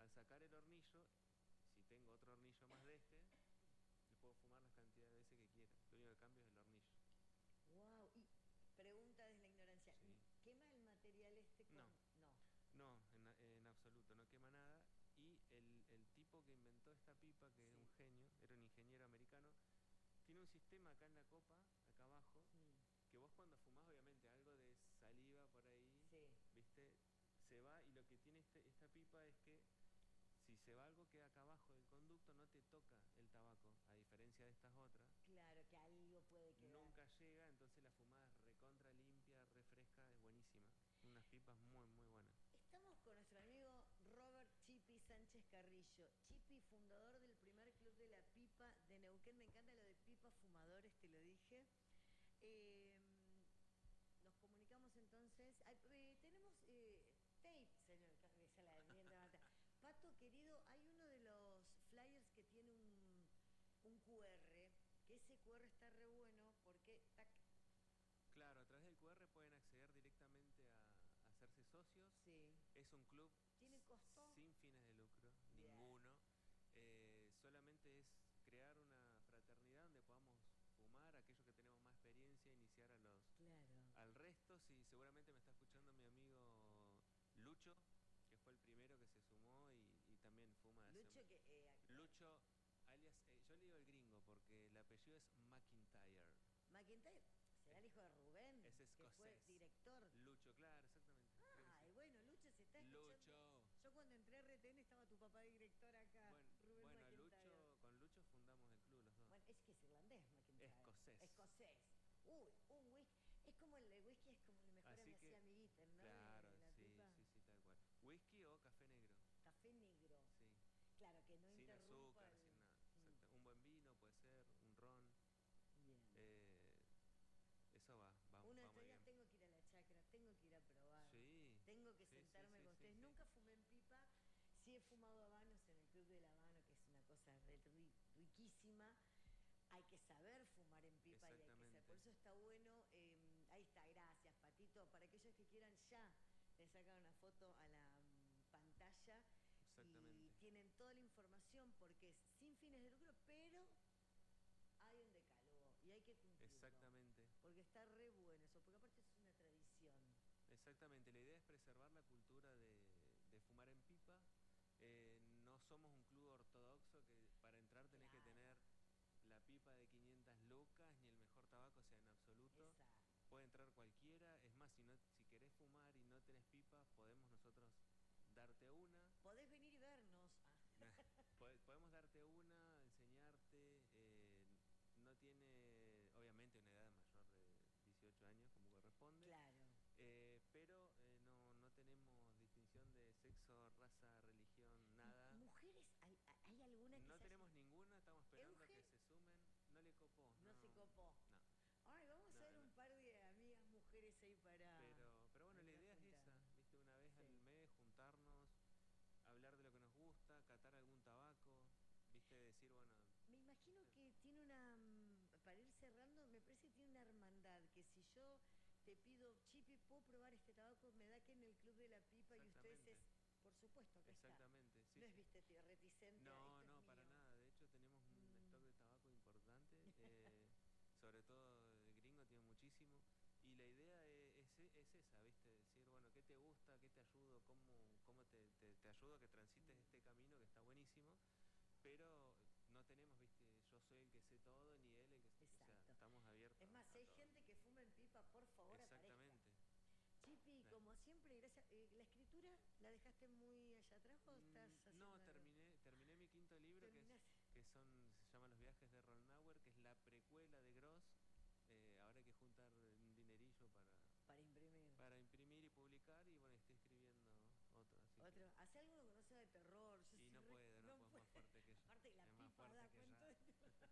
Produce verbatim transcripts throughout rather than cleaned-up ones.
al sacar el hornillo, si tengo otro hornillo más de este, le puedo fumar las cantidades de veces que quiera. Lo único que cambio es el hornillo. Wow, y pregunta desde la ignorancia, Sí. ¿quema el material este con...? No. No. No, en, en absoluto, no quema nada. Y el, el tipo que inventó esta pipa, que Sí. es un genio, era un ingeniero americano, tiene un sistema acá en la copa, acá abajo, Mm. que vos cuando fumás, obviamente, algo de saliva por ahí, Sí. ¿viste? Se va, y lo que tiene este, esta pipa es que si se va algo que acá abajo del conducto, no te toca el tabaco, a diferencia de estas otras. Claro, que algo puede quedar. Nunca llega, entonces la fumada es recontra limpia, refresca, es buenísima. Unas pipas muy, muy buenas. Estamos con nuestro amigo Robert Chipi Sánchez Carrillo. Chipi, fundador del primer club de la pipa de Neuquén. Me encanta lo de pipa fumadores, te lo dije. Eh, nos comunicamos entonces. Ay, eh, tenemos eh, tape, señor. Esa la mierda. Pato, querido, hay uno de los flyers que tiene un, un Q R, que ese Q R está re bueno porque... Tac, claro, a través del Q R pueden acceder directamente a, a hacerse socios. sí. Es un club ¿Tiene costo? sin fines de lucro, Yeah. ninguno. Eh, solamente es crear una fraternidad donde podamos fumar, aquellos que tenemos más experiencia, iniciar a los claro. al resto. Sí, seguramente me está escuchando mi amigo Lucho, que fue el primero que se sumó y, y también fuma. Lucho hace... que... Eh, Lucho, alias, eh, yo le digo el gringo porque el apellido es McIntyre. McIntyre será el hijo de Rubén, es que fue director. Lucho, claro, exactamente. Ay, sí. Bueno, Lucho se está escuchando. Lucho. Yo cuando entré a R T N estaba tu papá director acá, Bueno, Rubén bueno McIntyre. Lucho, con Lucho fundamos el club los dos. Bueno, es que es irlandés, McIntyre. Escocés. Escocés. Uy, un whisky. Es como el de whisky, es como el mejor Así me que, hacía amiguita, ¿no? claro, la sí, pipa. sí, sí, tal cual. ¿Whisky o café negro? Café negro. Sí. Claro, que no sin interrumpa azúcar, el... sin nada. Mm. Un buen vino puede ser, un ron. Bien. Eh, eso va, va Una vamos día bien. tengo que ir a la chacra, tengo que ir a probar. Sí. Tengo que sí, sentarme sí, con sí, ustedes. sí, Nunca fumé en pipa. Sí he fumado habanos en el Club del Habano, que es una cosa ri riquísima. Hay que saber fumar en pipa y hay que saber. Por eso está bueno. Eh, ahí está, gracias, Patito. Para aquellos que quieran ya le sacan una foto a la um, pantalla. Exactamente. Y tienen toda la información porque es sin fines de lucro, pero hay un decálogo y hay que cumplirlo. Exactamente. Porque está re bueno eso, porque aparte es una tradición. Exactamente, la idea es preservar la cultura de, de fumar en pipa. Eh, no somos un club ortodoxo que para entrar tenés claro. que tener la pipa de quinientas lucas ni el mejor tabaco, o sea, en absoluto. Exacto. Puede entrar cualquiera. Es más, si, no, si querés fumar y no tenés pipa, podemos nosotros darte una. Podés venir y vernos. Podemos darte una, enseñarte. Eh, no tiene, obviamente, una edad mayor de dieciocho años, como corresponde. Claro. Eh, pero eh, no, no tenemos distinción de sexo, raza, religión, nada. ¿Mujeres? ¿Hay, hay alguna que No se tenemos haya... ninguna, estamos esperando ¿Euge? que se sumen. No le copó. No, no se copó. No. Ay, vamos no, a ver no. un par de amigas mujeres ahí para... Pero, pero bueno, la idea juntada. es esa, ¿viste? Una vez sí. al mes juntarnos, hablar de lo que nos gusta, catar algún tabaco, ¿viste? Decir, bueno... Me imagino que tiene una... Para ir cerrando, me parece que tiene una hermandad, que si yo te pido, Chipi, ¿puedo probar este tabaco? Me da que en el Club de la Pipa y ustedes es... Por supuesto que Exactamente, está. sí. No sí. es, viste, reticente. No, esto no, es para mío. nada. De hecho, tenemos un mm. stock de tabaco importante. Eh, sobre todo el gringo tiene muchísimo. Y la idea es, es, es esa, ¿viste? Decir, bueno, ¿qué te gusta? ¿Qué te ayudo? ¿Cómo, cómo te, te, te ayudo a que transites mm. este camino que está buenísimo? Pero no tenemos, ¿viste? Yo soy el que sé todo, ni él el que... Exacto. O sea, estamos abiertos. Es más, si hay todo. gente que fuma en pipa, por favor, exactamente. Aparezca. Chipi, claro. como siempre, gracias. Eh, ¿La escritura la dejaste muy allá atrás o estás haciendo No, terminé, terminé mi quinto libro, que, es, que son, se llama Los viajes de Rolnauer, que es la precuela de Gross. Eh, ahora hay que juntar un dinerillo para... Para imprimir. Para imprimir y publicar, y bueno, estoy escribiendo otro. Así otro. Que... Hace algo que no sea de terror. Yo y no puedo, no, no puedo, es más fuerte que yo. Aparte la es pipa más fuerte da que cuenta de...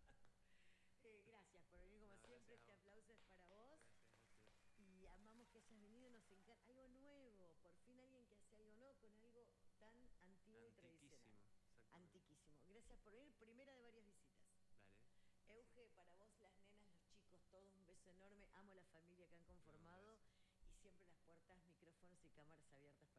eh, gracias por venir como no, siempre, este aplauso es para vos. Gracias, gracias. Y amamos que hayas venido, nos encanta. Algo nuevo, por fin alguien que hace algo nuevo con algo tan antiguo y tradicional. Antiquísimo. Gracias por venir, primera de varias visitas. Dale. Euge, para vos, las nenas, los chicos, todos un beso enorme. Amo la familia que han conformado. No, y siempre las puertas, micrófonos y cámaras abiertas para